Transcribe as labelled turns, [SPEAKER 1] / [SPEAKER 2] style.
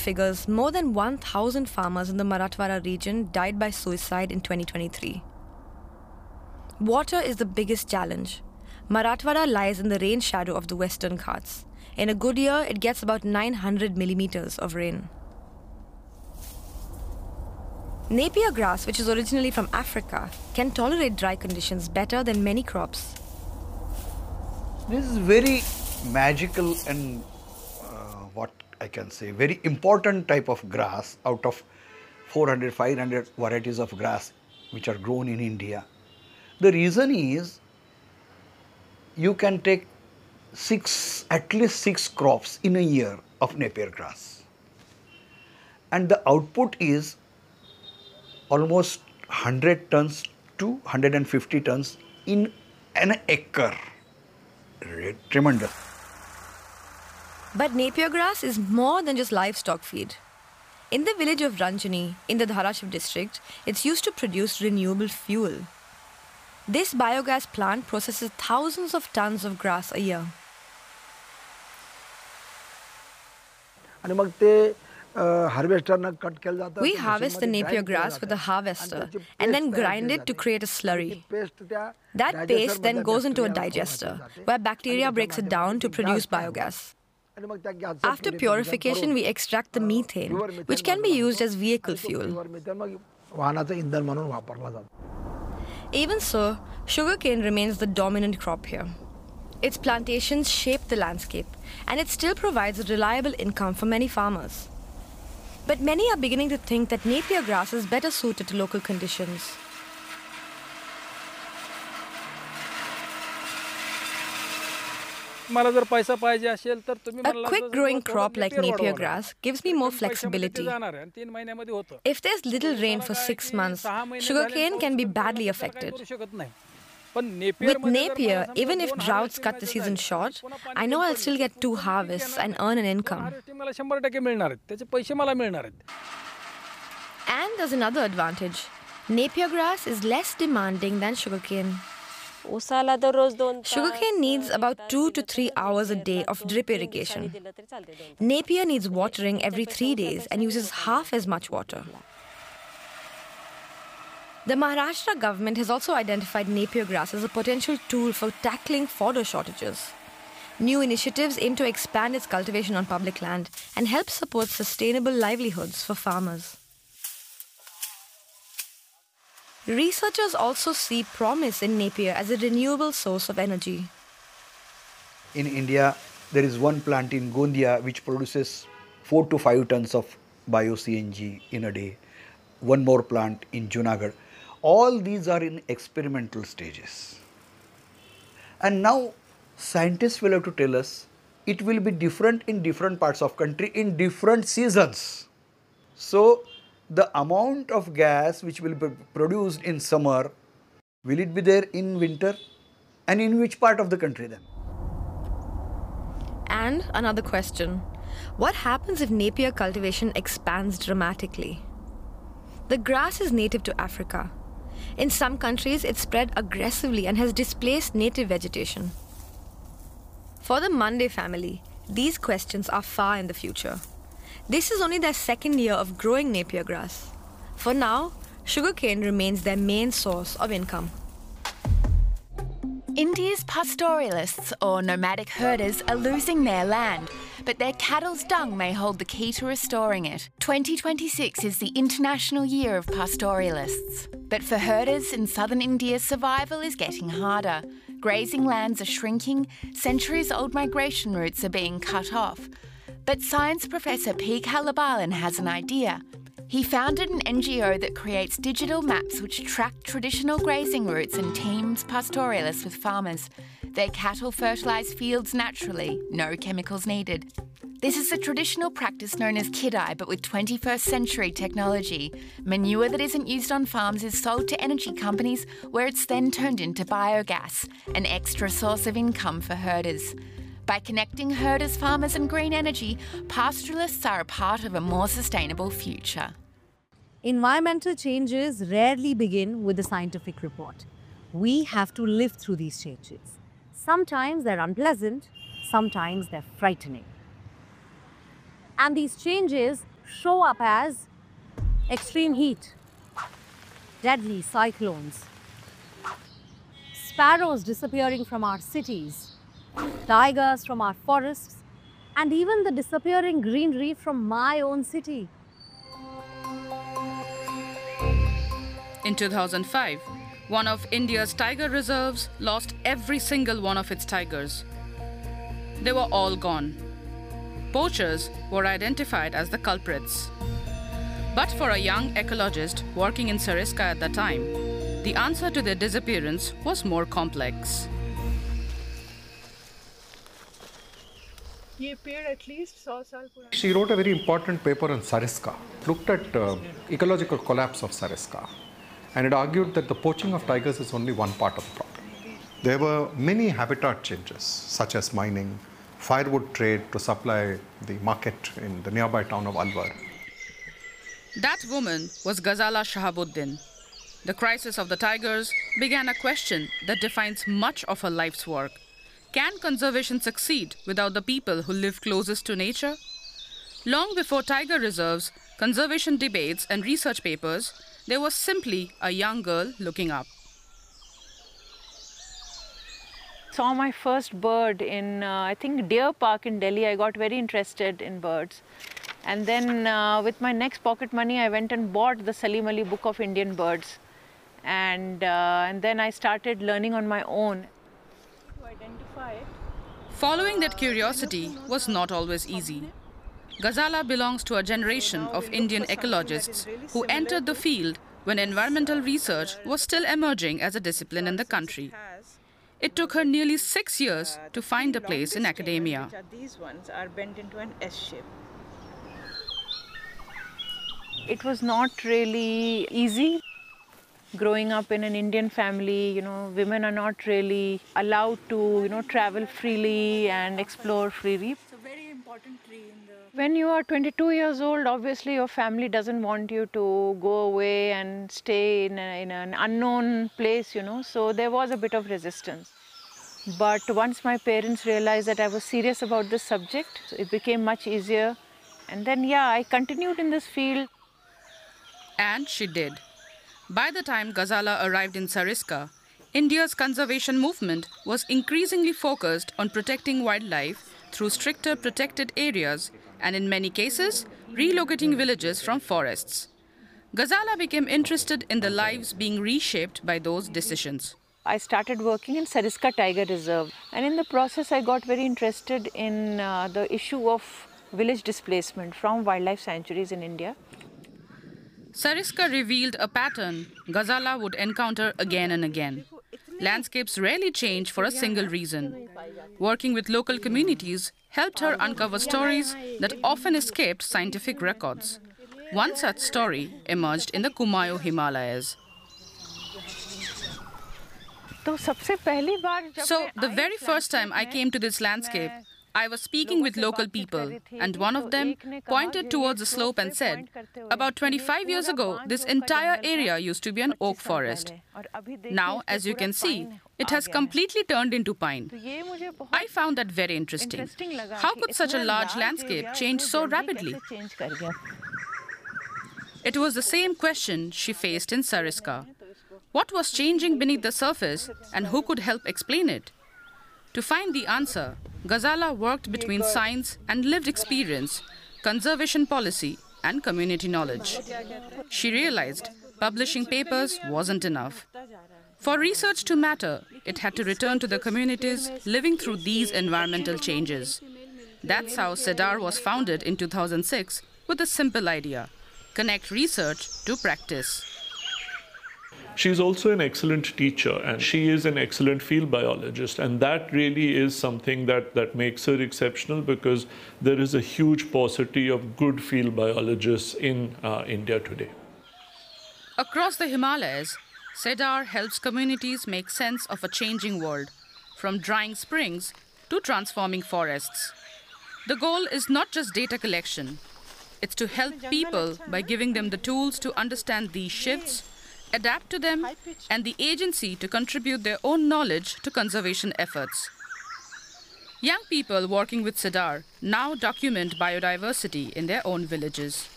[SPEAKER 1] figures more than 1,000 farmers in the Marathwada region died by suicide in 2023. Water is the biggest challenge. Marathwada lies in the rain shadow of the Western Ghats. In a good year, it gets about 900 millimeters of rain. Napier grass, which is originally from Africa, can tolerate dry conditions better than many crops.
[SPEAKER 2] This is very magical and what I can say, very important type of grass out of 400, 500 varieties of grass which are grown in India. The reason is you can take at least six crops in a year of Napier grass. And the output is almost 100 tons to 150 tons in an acre. Tremendous.
[SPEAKER 1] But Napier grass is more than just livestock feed. In the village of Ranjani, in the Dharashiv district, it's used to produce renewable fuel. This biogas plant processes thousands of tons of grass a year. We harvest the Napier grass with a harvester and then grind it to create a slurry. That paste then goes into a digester, where bacteria breaks it down to produce biogas. After purification, we extract the methane, which can be used as vehicle fuel. Even so, sugarcane remains the dominant crop here. Its plantations shape the landscape, and it still provides a reliable income for many farmers. But many are beginning to think that Napier grass is better suited to local conditions. A quick-growing crop like Napier grass gives me more flexibility. If there's little rain for 6 months, sugarcane can be badly affected. With Napier, even if droughts cut the season short, I know I'll still get 2 harvests and earn an income. And there's another advantage. Napier grass is less demanding than sugarcane. Sugarcane needs about 2 to 3 hours a day of drip irrigation. Napier needs watering every 3 days and uses half as much water. The Maharashtra government has also identified Napier grass as a potential tool for tackling fodder shortages. New initiatives aim to expand its cultivation on public land and help support sustainable livelihoods for farmers. Researchers also see promise in Napier as a renewable source of energy.
[SPEAKER 2] In India, there is one plant in Gondia which produces 4 to 5 tons of bio-CNG in a day. One more plant in Junagadh. All these are in experimental stages. And now scientists will have to tell us it will be different in different parts of country in different seasons. So the amount of gas which will be produced in summer, will it be there in winter? And in which part of the country then?
[SPEAKER 1] And another question. What happens if Napier cultivation expands dramatically? The grass is native to Africa. In some countries, it spread aggressively and has displaced native vegetation. For the Monday family, these questions are far in the future. This is only their 2nd year of growing Napier grass. For now, sugarcane remains their main source of income.
[SPEAKER 3] India's pastoralists, or nomadic herders, are losing their land, but their cattle's dung may hold the key to restoring it. 2026 is the International Year of Pastoralists. But for herders in southern India, survival is getting harder. Grazing lands are shrinking, centuries-old migration routes are being cut off. But science professor P. Kalabalan has an idea. He founded an NGO that creates digital maps which track traditional grazing routes and teams pastoralists with farmers. Their cattle fertilise fields naturally, no chemicals needed. This is a traditional practice known as Kidai, but with 21st century technology. Manure that isn't used on farms is sold to energy companies where it's then turned into biogas, an extra source of income for herders. By connecting herders, farmers and green energy, pastoralists are a part of a more sustainable future.
[SPEAKER 4] Environmental changes rarely begin with a scientific report. We have to live through these changes. Sometimes they're unpleasant, sometimes they're frightening. And these changes show up as extreme heat, deadly cyclones, sparrows disappearing from our cities, tigers from our forests, and even the disappearing greenery from my own city.
[SPEAKER 5] In 2005, one of India's tiger reserves lost every single one of its tigers. They were all gone. Poachers were identified as the culprits. But for a young ecologist working in Sariska at the time, the answer to their disappearance was more complex.
[SPEAKER 6] She wrote a very important paper on Sariska, looked at ecological collapse of Sariska, and it argued that the poaching of tigers is only one part of the problem. There were many habitat changes, such as mining, firewood trade to supply the market in the nearby town of Alwar.
[SPEAKER 5] That woman was Ghazala Shahabuddin. The crisis of the tigers began a question that defines much of her life's work. Can conservation succeed without the people who live closest to nature? Long before tiger reserves, conservation debates and research papers, there was simply a young girl looking up.
[SPEAKER 7] Saw my first bird in, I think, Deer Park in Delhi. I got very interested in birds. And then with my next pocket money, I went and bought the Salim Ali Book of Indian Birds. And then I started learning on my own.
[SPEAKER 5] Following that curiosity was not always easy. Ghazala belongs to a generation of Indian ecologists who entered the field when environmental research was still emerging as a discipline in the country. It took her nearly 6 years to find a place in academia.
[SPEAKER 7] These ones are bent into an S shape. It was not really easy. Growing up in an Indian family, women are not really allowed to, travel freely and explore freely. It's a very important tree in the... When you are 22 years old, obviously your family doesn't want you to go away and stay in an unknown place, so there was a bit of resistance. But once my parents realized that I was serious about this subject, it became much easier. And then, I continued in this field.
[SPEAKER 5] And she did. By the time Ghazala arrived in Sariska, India's conservation movement was increasingly focused on protecting wildlife through stricter protected areas and, in many cases, relocating villages from forests. Ghazala became interested in the lives being reshaped by those decisions.
[SPEAKER 7] I started working in Sariska Tiger Reserve, and in the process I got very interested in the issue of village displacement from wildlife sanctuaries in India.
[SPEAKER 5] Sariska revealed a pattern Ghazala would encounter again and again. Landscapes rarely change for a single reason. Working with local communities helped her uncover stories that often escaped scientific records. One such story emerged in the Kumaon Himalayas. So, the very first time I came to this landscape, I was speaking with local people, and one of them pointed towards the slope and said, about 25 years ago, this entire area used to be an oak forest. Now, as you can see, it has completely turned into pine. I found that very interesting. How could such a large landscape change so rapidly? It was the same question she faced in Sariska. What was changing beneath the surface, and who could help explain it? To find the answer, Ghazala worked between science and lived experience, conservation policy and community knowledge. She realized publishing papers wasn't enough. For research to matter, it had to return to the communities living through these environmental changes. That's how CEDAR was founded in 2006 with a simple idea: connect research to practice.
[SPEAKER 8] She's also an excellent teacher, and she is an excellent field biologist, and that really is something that makes her exceptional, because there is a huge paucity of good field biologists in India today.
[SPEAKER 5] Across the Himalayas, CEDAR helps communities make sense of a changing world, from drying springs to transforming forests. The goal is not just data collection. It's to help people by giving them the tools to understand these shifts, adapt to them, and the agency to contribute their own knowledge to conservation efforts. Young people working with CEDAR now document biodiversity in their own villages.